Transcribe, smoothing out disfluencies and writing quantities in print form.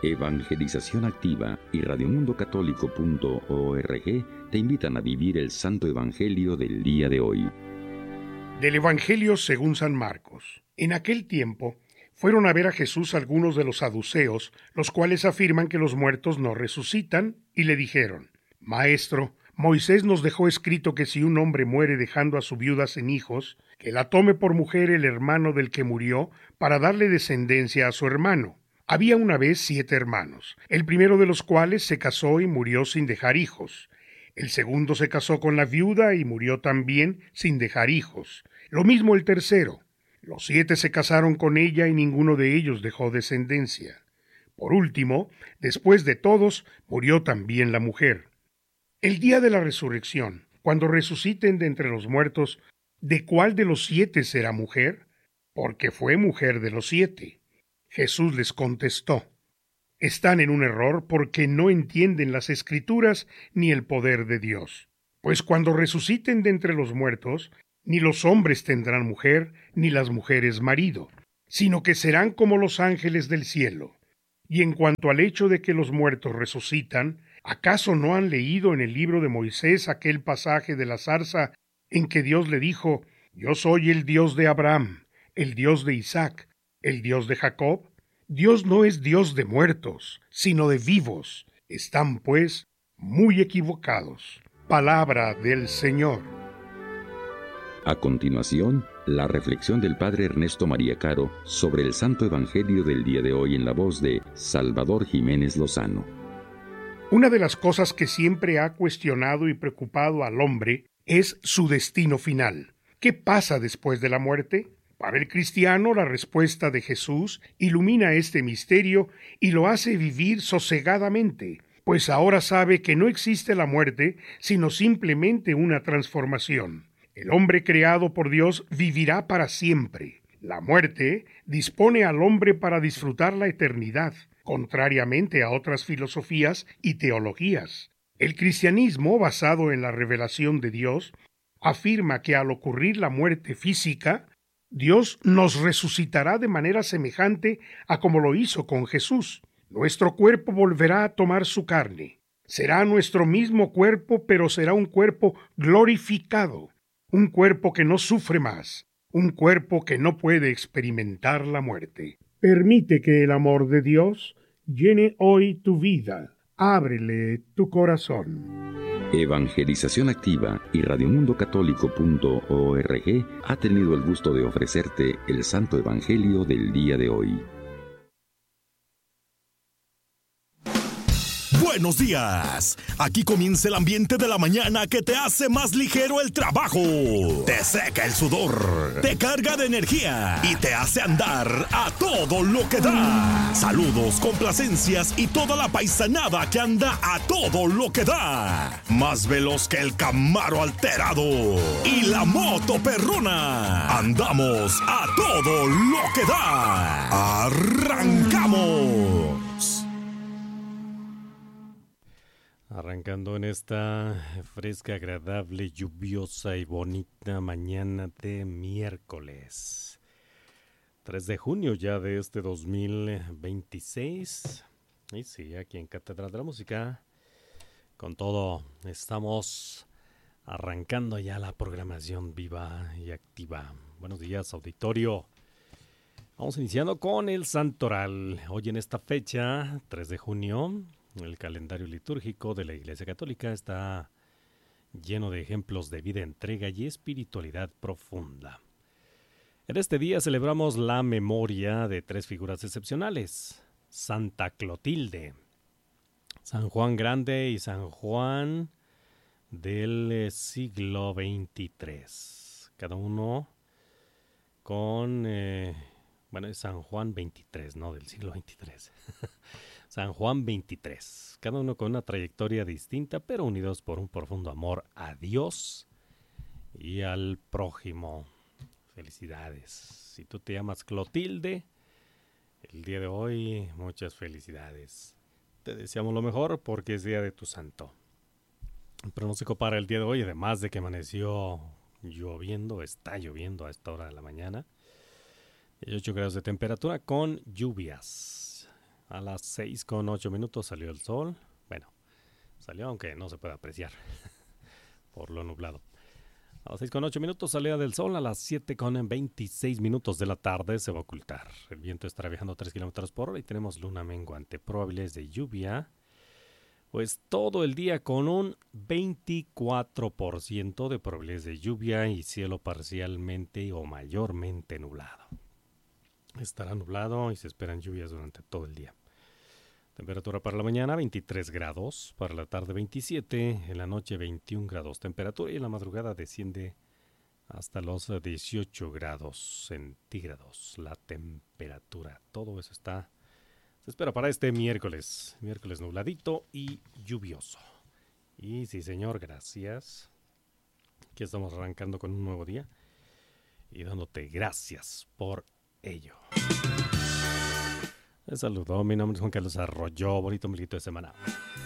Evangelización Activa y radiomundocatólico.org te invitan a vivir el Santo Evangelio del día de hoy. Del Evangelio según San Marcos. En aquel tiempo fueron a ver a Jesús algunos de los saduceos, los cuales afirman que los muertos no resucitan, y le dijeron: Maestro, Moisés nos dejó escrito que si un hombre muere dejando a su viuda sin hijos, que la tome por mujer el hermano del que murió, para darle descendencia a su hermano. Había una vez 7 hermanos, el primero de los cuales se casó y murió sin dejar hijos. El segundo se casó con la viuda y murió también sin dejar hijos. Lo mismo el tercero. Los 7 se casaron con ella y ninguno de ellos dejó descendencia. Por último, después de todos, murió también la mujer. El día de la resurrección, cuando resuciten de entre los muertos, ¿de cuál de los 7 será mujer? Porque fue mujer de los 7. Jesús les contestó: Están en un error porque no entienden las Escrituras ni el poder de Dios. Pues cuando resuciten de entre los muertos, ni los hombres tendrán mujer, ni las mujeres marido, sino que serán como los ángeles del cielo. Y en cuanto al hecho de que los muertos resucitan, ¿acaso no han leído en el libro de Moisés aquel pasaje de la zarza en que Dios le dijo: Yo soy el Dios de Abraham, el Dios de Isaac, el Dios de Jacob? Dios no es Dios de muertos, sino de vivos. Están, pues, muy equivocados. Palabra del Señor. A continuación, la reflexión del Padre Ernesto María Caro sobre el Santo Evangelio del día de hoy en la voz de Salvador Jiménez Lozano. Una de las cosas que siempre ha cuestionado y preocupado al hombre es su destino final. ¿Qué pasa después de la muerte? Para el cristiano, la respuesta de Jesús ilumina este misterio y lo hace vivir sosegadamente, pues ahora sabe que no existe la muerte, sino simplemente una transformación. El hombre creado por Dios vivirá para siempre. La muerte dispone al hombre para disfrutar la eternidad, contrariamente a otras filosofías y teologías. El cristianismo, basado en la revelación de Dios, afirma que al ocurrir la muerte física, Dios nos resucitará de manera semejante a como lo hizo con Jesús. Nuestro cuerpo volverá a tomar su carne. Será nuestro mismo cuerpo, pero será un cuerpo glorificado, un cuerpo que no sufre más, un cuerpo que no puede experimentar la muerte. Permite que el amor de Dios llene hoy tu vida. Ábrele tu corazón. Evangelización Activa y radiomundocatólico.org ha tenido el gusto de ofrecerte el Santo Evangelio del día de hoy. Buenos días. Aquí comienza el ambiente de la mañana que te hace más ligero el trabajo. Te seca el sudor, te carga de energía y te hace andar a todo lo que da. Saludos, complacencias y toda la paisanada que anda a todo lo que da. Más veloz que el Camaro alterado y la moto perrona. Andamos a todo lo que da. ¡Arrancamos! Arrancando en esta fresca, agradable, lluviosa y bonita mañana de miércoles 3 de junio ya de este 2026. Y sí, aquí en Catedral de la Música, con todo, estamos arrancando ya la programación viva y activa. Buenos días, auditorio. Vamos iniciando con el Santoral. Hoy en esta fecha, 3 de junio, el calendario litúrgico de la Iglesia Católica está lleno de ejemplos de vida, entrega y espiritualidad profunda. En este día celebramos la memoria de 3 figuras excepcionales: Santa Clotilde, San Juan Grande y San Juan del siglo XXIII. Cada uno con... es San Juan 23, no del siglo XXIII. San Juan 23, cada uno con una trayectoria distinta, pero unidos por un profundo amor a Dios y al prójimo. Felicidades. Si tú te llamas Clotilde, el día de hoy, muchas felicidades. Te deseamos lo mejor porque es día de tu santo. El pronóstico para el día de hoy, además de que amaneció lloviendo, está lloviendo a esta hora de la mañana, 18 grados de temperatura con lluvias. A las 6:08 salió el sol. Bueno, salió aunque no se puede apreciar por lo nublado. A las 6:08 salida del sol. A las 7:26 de la tarde se va a ocultar. El viento estará viajando a 3 kilómetros por hora y tenemos luna menguante. Probabilidades de lluvia, pues todo el día con un 24% de probabilidades de lluvia y cielo parcialmente o mayormente nublado. Estará nublado y se esperan lluvias durante todo el día. Temperatura para la mañana 23 grados, para la tarde 27, en la noche 21 grados. Temperatura y en la madrugada desciende hasta los 18 grados centígrados la temperatura. Todo eso se espera para este miércoles nubladito y lluvioso. Y sí, señor, gracias. Aquí estamos arrancando con un nuevo día y dándote gracias por ello. Les saludo, mi nombre es Juan Carlos Arroyo, bonito ombliguito de semana.